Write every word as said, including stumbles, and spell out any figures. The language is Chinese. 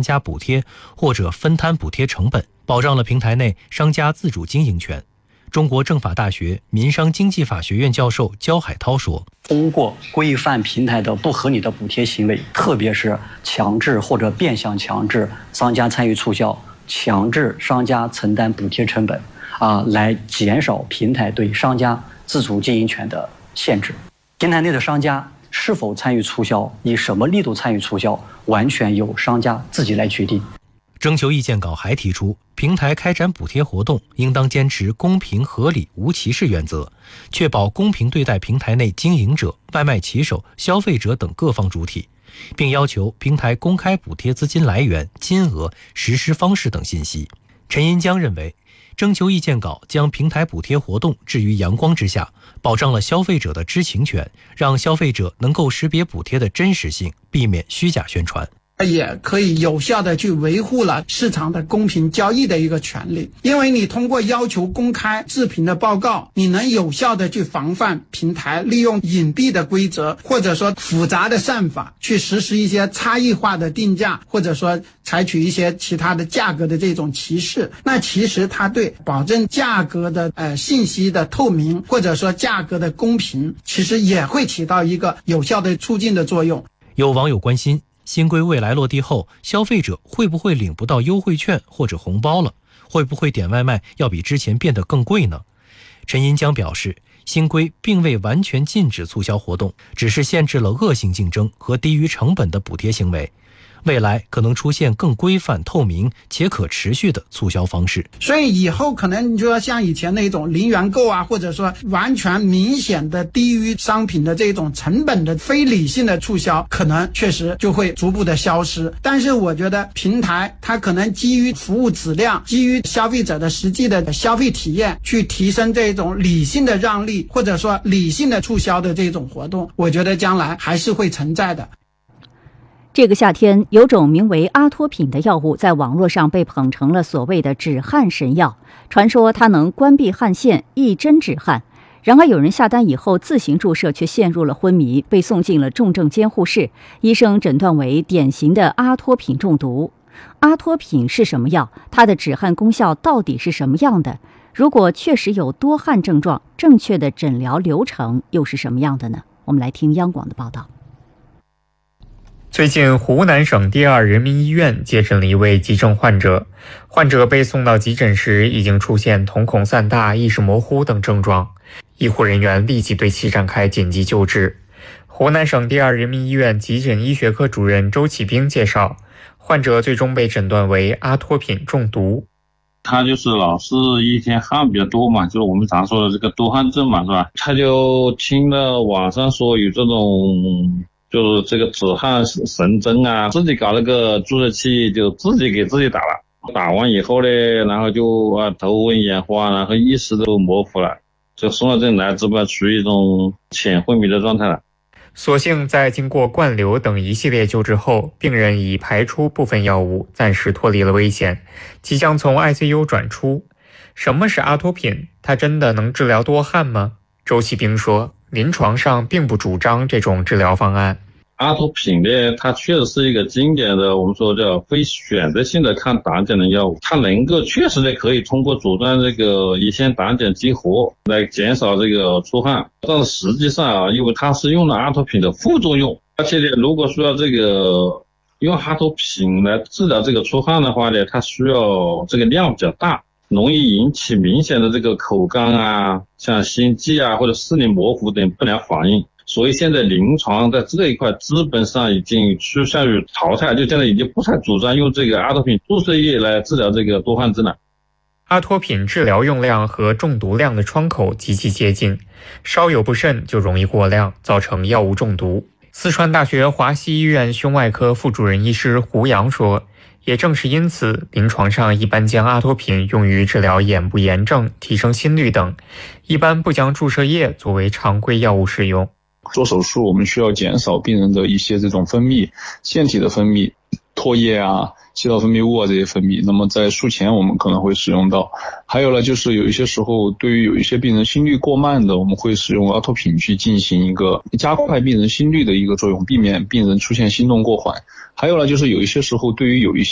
加补贴或者分摊补贴成本，保障了平台内商家自主经营权。中国政法大学民商经济法学院教授焦海涛说， 通过规范平台的不合理的补贴行为，特别是强制或者变相强制商家参与促销，强制商家承担补贴成本啊，来减少平台对商家自主经营权的限制。平台内的商家是否参与促销，以什么力度参与促销，完全由商家自己来决定。 征求意见稿还提出，平台开展补贴活动应当坚持公平合理无歧视原则，确保公平对待平台内经营者、外卖骑手、消费者等各方主体，并要求平台公开补贴资金来源、金额、实施方式等信息。陈银江认为，征求意见稿将平台补贴活动置于阳光之下，保障了消费者的知情权，让消费者能够识别补贴的真实性，避免虚假宣传。 也可以有效的去维护了市场的公平交易的一个权利，因为你通过要求公开质评的报告，你能有效的去防范平台利用隐蔽的规则或者说复杂的算法去实施一些差异化的定价，或者说采取一些其他的价格的这种歧视。那其实它对保证价格的呃信息的透明，或者说价格的公平，其实也会起到一个有效的促进的作用。 有网友关心，新规未来落地后，消费者会不会领不到优惠券或者红包了？会不会点外卖要比之前变得更贵呢？陈银江表示，新规并未完全禁止促销活动，只是限制了恶性竞争和低于成本的补贴行为。未来可能出现更规范、透明且可持续的促销方式。 所以以后可能你就要像以前那种零元购啊，或者说完全明显的低于商品的这种成本的非理性的促销，可能确实就会逐步的消失。但是我觉得平台它可能基于服务质量，基于消费者的实际的消费体验，去提升这种理性的让利，或者说理性的促销的这种活动，我觉得将来还是会存在的。 这个夏天，有种名为阿托品的药物在网络上被捧成了所谓的止汗神药，传说它能关闭汗腺，一针止汗。然而有人下单以后自行注射，却陷入了昏迷，被送进了重症监护室，医生诊断为典型的阿托品中毒。阿托品是什么药？它的止汗功效到底是什么样的？如果确实有多汗症状，正确的诊疗流程又是什么样的呢？我们来听央广的报道。 最近，湖南省第二人民医院接诊了一位急症患者。患者被送到急诊时，已经出现瞳孔散大、意识模糊等症状。医护人员立即对其展开紧急救治。湖南省第二人民医院急诊医学科主任周启兵介绍，患者最终被诊断为阿托品中毒。 他就是老是一天汗比较多嘛，就是我们常说的这个多汗症嘛，是吧？他就听了网上说有这种就是这个止汗神针啊，自己搞了个注射器，就自己给自己打了。打完以后呢，然后就啊头昏眼花，然后意识都模糊了，就送到这里来，只不过处于一种浅昏迷的状态了。 所幸在经过灌流等一系列救治后，病人已排出部分药物，暂时脱离了危险，即将从 I C U 转出。什么是阿托品？它真的能治疗多汗吗？周启兵说，临床上并不主张这种治疗方案。 阿托品呢，它确实是一个经典的我们说叫非选择性的抗胆碱的药物，它能够确实呢可以通过阻断这个乙酰胆碱激活来减少这个出汗，但是实际上啊，因为它是用了阿托品的副作用，而且呢，如果说要这个用阿托品来治疗这个出汗的话呢，它需要这个量比较大，容易引起明显的这个口干啊，像心悸啊或者视力模糊等不良反应。所以现在临床在这一块基本上已经趋向于淘汰，就现在已经不太主张用这个阿托品注射液来治疗这个多汗症了。 阿托品治疗用量和中毒量的窗口极其接近，稍有不慎就容易过量，造成药物中毒。四川大学华西医院胸外科副主任医师胡杨说，也正是因此，临床上一般将阿托品用于治疗眼部炎症、提升心率等，一般不将注射液作为常规药物使用。 做手术我们需要减少病人的一些这种分泌，腺体的分泌，唾液啊、气道分泌物啊这些分泌，那么在术前我们可能会使用到。还有呢，就是有一些时候对于有一些病人心率过慢的，我们会使用阿托品去进行一个加快病人心率的一个作用，避免病人出现心动过缓。还有呢，就是有一些时候对于有一些